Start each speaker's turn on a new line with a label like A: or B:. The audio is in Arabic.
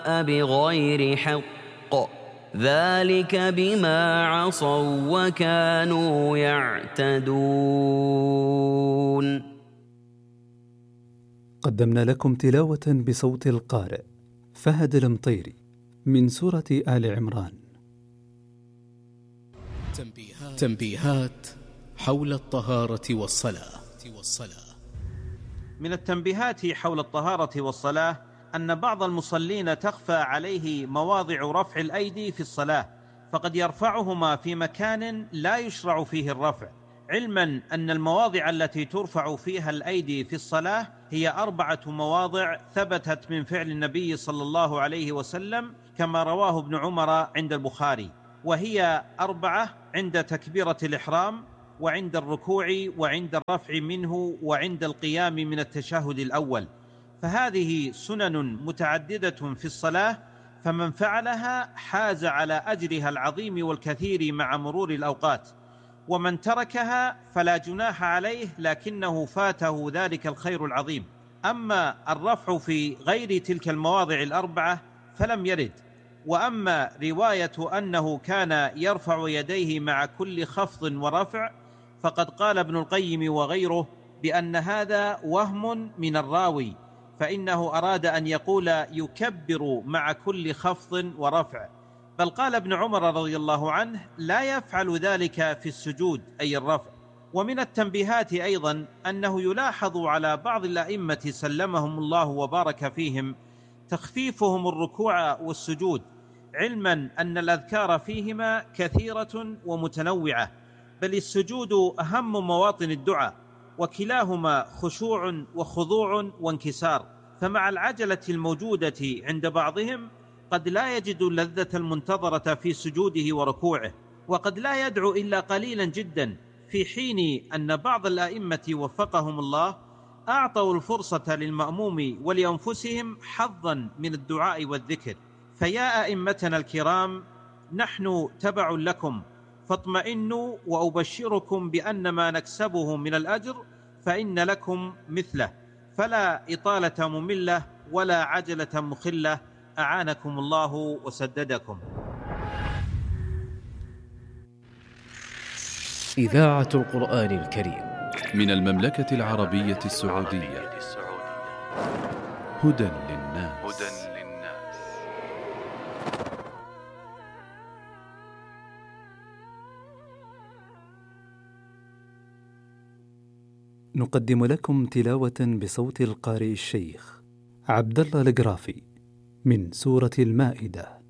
A: بغير حق ذلك بما عصوا وكانوا يعتدون.
B: قدمنا لكم تلاوة بصوت القارئ فهد المطيري من سورة آل عمران.
C: تنبيهات حول الطهارة والصلاة.
D: من التنبيهات حول الطهارة والصلاة أن بعض المصلين تخفى عليه مواضع رفع الأيدي في الصلاة، فقد يرفعهما في مكان لا يشرع فيه الرفع، علما أن المواضع التي ترفع فيها الأيدي في الصلاة هي 4 مواضع ثبتت من فعل النبي صلى الله عليه وسلم كما رواه ابن عمر عند البخاري، وهي 4 عند تكبيرة الإحرام، وعند الركوع، وعند الرفع منه، وعند القيام من التشهد الأول. فهذه سنن متعددة في الصلاة، فمن فعلها حاز على أجرها العظيم والكثير مع مرور الأوقات، ومن تركها فلا جناح عليه لكنه فاته ذلك الخير العظيم. أما الرفع في غير تلك المواضع 4 فلم يرد. وأما رواية أنه كان يرفع يديه مع كل خفض ورفع فقد قال ابن القيم وغيره بأن هذا وهم من الراوي، فإنه أراد أن يقول يكبر مع كل خفض ورفع، بل قال ابن عمر رضي الله عنه لا يفعل ذلك في السجود أي الرفع. ومن التنبيهات أيضا أنه يلاحظ على بعض الأئمة سلمهم الله وبارك فيهم تخفيفهم الركوع والسجود، علما أن الأذكار فيهما كثيرة ومتنوعة، بل السجود أهم مواطن الدعاء، وكلاهما خشوع وخضوع وانكسار، فمع العجلة الموجودة عند بعضهم قد لا يجد اللذة المنتظرة في سجوده وركوعه، وقد لا يدعو إلا قليلا جدا، في حين أن بعض الأئمة وفقهم الله أعطوا الفرصة للمأموم ولأنفسهم حظا من الدعاء والذكر. فيا أئمتنا الكرام، نحن تبع لكم، فاطمئنوا، وأبشركم بأن ما نكسبه من الأجر فإن لكم مثله، فلا إطالة مملة ولا عجلة مخلة، أعانكم الله وسددكم.
C: إذاعة القرآن الكريم
E: من المملكة العربية السعودية. هدى للناس.
B: نقدم لكم تلاوة بصوت القارئ الشيخ عبد الله القرافي من سورة المائدة.